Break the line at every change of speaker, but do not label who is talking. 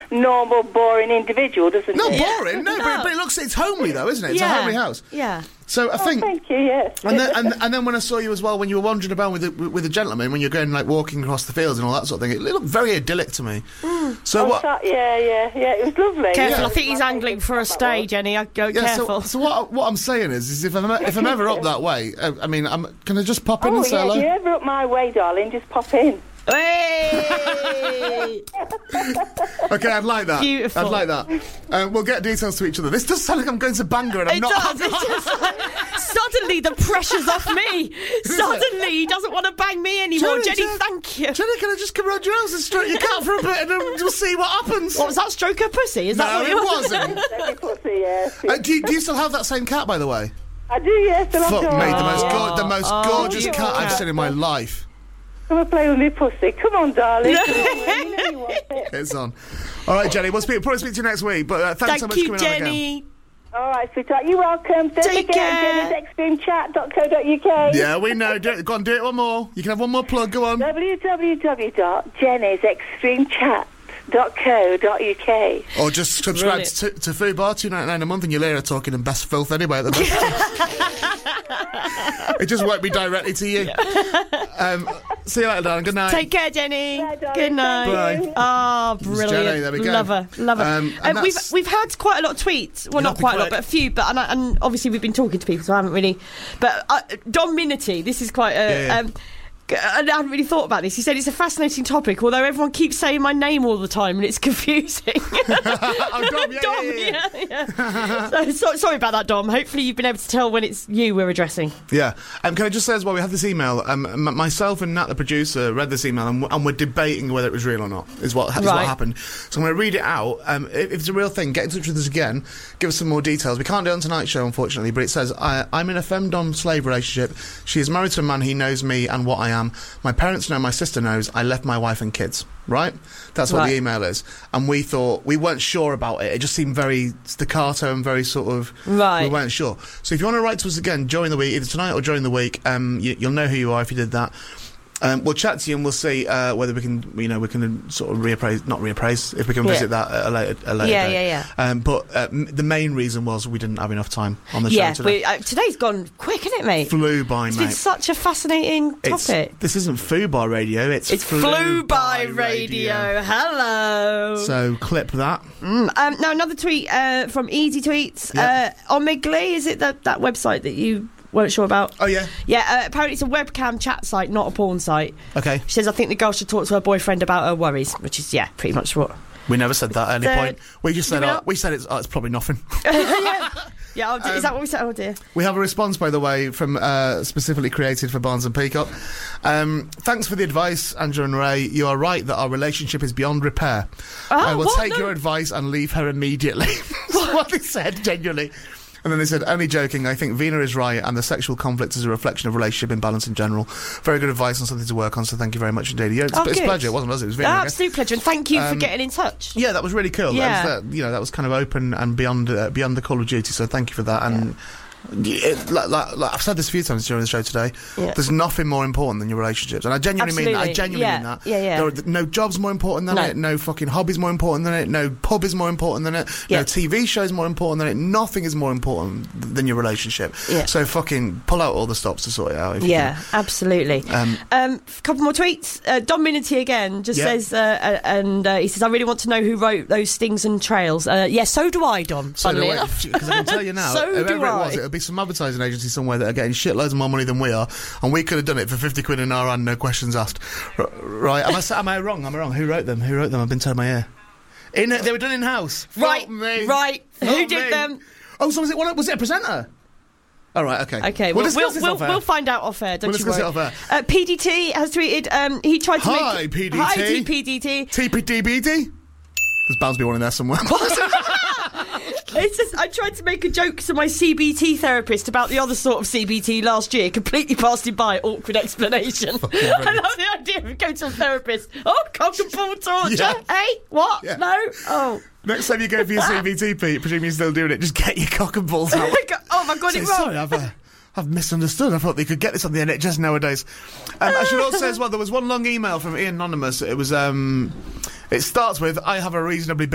normal, boring individual, doesn't
Not
it?
boring, no. But it looks, it's homely though, isn't it? It's a homely house.
Yeah.
So I think.
Thank you. Yes.
And then when I saw you as well, when you were wandering about with a gentleman, when you're going like walking across the fields and all that sort of thing, it looked very idyllic to me. So what?
Yeah. It was lovely.
Careful, I think he's angling for a stay, Jenny. Go careful.
So what I'm saying is if I'm ever up that way, I mean, can I just pop in and say hello?
If you're ever up my way, darling, just pop in.
Hey!
Okay, I'd like that.
Beautiful.
I'd like that. We'll get details to each other. This does sound like I'm going to Bangor and I'm not.
Suddenly the pressure's off me. Suddenly he doesn't want to bang me anymore. Jenny, thank you.
Jenny, can I just come round your house and stroke your cat for a bit and then we'll see what happens?
What was that, stroke her pussy? Is that what
it wasn't.
Pussy, yes.
Do you still have that same cat, by the way?
I do, yes.
Fuck me, the most gorgeous cat I've seen in my life.
Come and play with me pussy. Come on, darling.
It's on. All right, Jenny, we'll probably speak to you next week, but thanks so much for coming
Jenny.
on again.
All right, sweetheart. You're welcome.
Take care.
JennisExtremeChat.co.uk.
Yeah, we know. Go on, do it one more. You can have one more plug. Go on.
www.JennisExtremeChat.co.uk.
Or just subscribe to Fubar, $2.99 a month, and you'll hear her talking in best filth anyway at the moment. It just won't be directly to you. See you later, darling. Good night.
Take care, Jenny.
Bye, darling.
Good night.
Bye.
Oh, brilliant.
Jenny, there we go.
Love her. We've had quite a lot of tweets. Well, not quite a lot, but a few. But and obviously we've been talking to people, so I haven't really. But Dom Minity, this is quite a. I hadn't really thought about this. He said it's a fascinating topic, although everyone keeps saying my name all the time and it's confusing.
Dom,
yeah. So, sorry about that, Dom. Hopefully you've been able to tell when it's you we're addressing.
Yeah. Can I just say as well, we had this email. Myself and Nat, the producer, read this email and we're debating whether it was real or not, is what happened. So I'm going to read it out. If it's a real thing, get in touch with us again. Give us some more details. We can't do it on tonight's show, unfortunately, but it says, I'm in a femdom slave relationship. She is married to a man. He knows me and what I am. My parents know, my sister knows. I left my wife and kids. Right? That's what the email is. And we thought, we weren't sure about it. It just seemed very staccato and very sort of... Right. We weren't sure. So if you want to write to us again during the week, either tonight or during the week, you'll know who you are if you did that. We'll chat to you and we'll see whether we can, we can sort of not reappraise, if we can visit that at a later day.
Yeah.
But the main reason was we didn't have enough time on the show today.
Today's gone quick, isn't it, mate?
Flew by,
it's
mate.
been such a fascinating topic.
This isn't Fubar Radio, it's
Flew by Radio. Hello.
So clip that.
Now another tweet from Easy Tweets. Omegle, is it that website that you weren't sure about?
Oh, yeah.
Yeah, apparently it's a webcam chat site, not a porn site.
Okay.
She says, I think the girl should talk to her boyfriend about her worries, which is, pretty much what...
We never said that at any point. We just said, it's probably nothing.
Yeah, is that what we said? Oh, dear.
We have a response, by the way, from specifically created for Barnes and Peacock. Thanks for the advice, Angela and Ray. You are right that our relationship is beyond repair. I will take your advice and leave her immediately. That's what they said, genuinely. And then they said, only joking, I think Vina is right and the sexual conflict is a reflection of relationship imbalance in general. Very good advice and something to work on, so thank you very much indeed. It's a pleasure, wasn't it? It was Vina.
Absolute pleasure, and thank you for getting in touch.
Yeah, that was really cool.
Yeah.
That was kind of open and beyond the Call of Duty, so thank you for that. And like I've said this a few times during the show today, there's nothing more important than your relationships, and I genuinely mean that. There are no jobs more important than it, no fucking hobbies more important than it, no pub is more important than it, no TV show is more important than it, nothing is more important than your relationship. So fucking pull out all the stops to sort it out.
Absolutely. Couple more tweets. Dom Minity again just says, he says, I really want to know who wrote those Stings and Trails. So do I, Dom.
So do I, because I can tell you now, it'll be some advertising agency somewhere that are getting shitloads more money than we are, and we could have done it for 50 quid in our hand, no questions asked. Right? Am I wrong? Who wrote them? I've been told my ear. They were done in house.
Right. Who did them?
Oh, so was it a presenter? All right, okay.
We'll find out off air. Don't you worry.
Off air.
PDT has tweeted. He tried to
make
PDT.
Hi,
PDT.
TPDBT. There's bound to be one in there somewhere.
It says, I tried to make a joke to my CBT therapist about the other sort of CBT last year, completely passed him by, awkward explanation. I love the idea of going to a therapist. Oh, cock and ball torture. Hey, what?
Yeah.
No? Oh.
Next time you go for your CBT, Pete, presume you're still doing it, just get your cock and balls out.
Oh, have I got it wrong?
Sorry, I've misunderstood. I thought they could get this on the NHS nowadays. I should also say as well, there was one long email from Ian Anonymous. It was, it starts with, I have a reasonably big